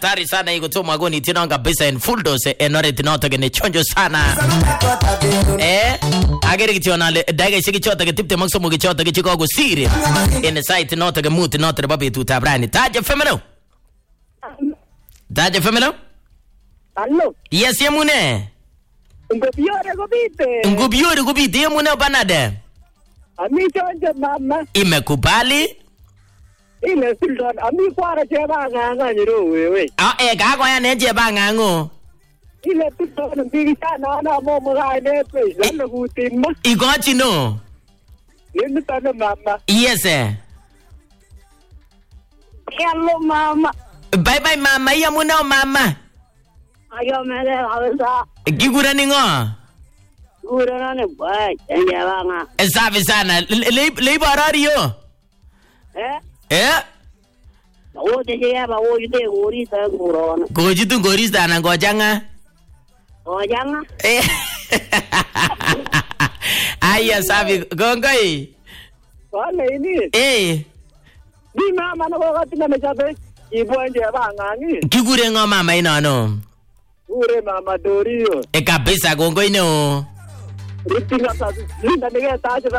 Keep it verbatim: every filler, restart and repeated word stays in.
hatari sana iko tu magoni tena kabisa in full dose enore tinoto gene chonjo sana. Eh, agere kitiona le daga shiki chota ke tipte makso mo kichota ke chikogo siri. In the site not ke mut not re babi tu tabrani. Taje femelo. Taje femelo? Allo. Yes yemune. Ngubiore gubite. Ngubiore gubite yemune banade. Ami chonjo mama. Imekubali? Ile Sultan ami kwara cheba nganga nyiro wewe. Ah eh ga kwa ya ne cheba ngango. Ile Sultan bigi sana na mo mo ga ne pe. Lalo gutin mo. Igochi no. Ni tano mama. Yes eh. Hello mama. Bye bye mama yemune mama. Ayo mele awesa. Gigura ningo. Gura ne bai cheba nga. Safi sana. Le le barario. Eh? Eh? O te ya ba o yute gori sa gurona. Goji tu gori sana gojanga. Gojanga? Eh. Aya safi gongoi. Wale ini. Eh. Di mama na ko katina me chabe. Ibo nje ba ngani. Kigure ngo mama inono. Gure mama Dorio. E kabisa gongoi no. Ritinga sa linda nige ta